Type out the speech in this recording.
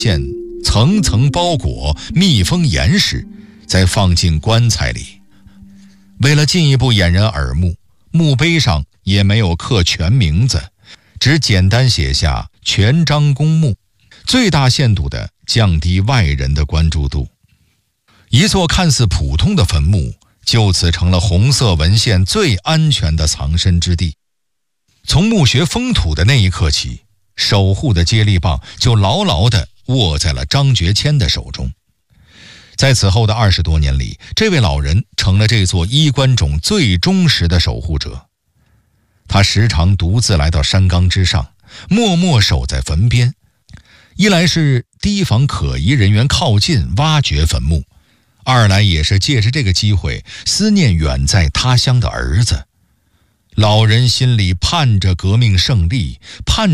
线层层包裹，密封严实，再放进棺材里。为了进一步掩人耳目，墓碑上也没有刻全名字，只简单写下全章公墓，最大限度地降低外人的关注度。一座看似普通的坟墓，就此成了红色文献最安全的藏身之地。从墓穴封土的那一刻起，守护的接力棒就牢牢地握在了张觉谦的手中。在此后的20多年里，这位老人成了这座衣冠冢最忠实的守护者。他时常独自来到山岗之上，默默守在坟边，一来是提防可疑人员靠近挖掘坟墓，二来也是借着这个机会思念远在他乡的儿子。老人心里盼着革命胜利，盼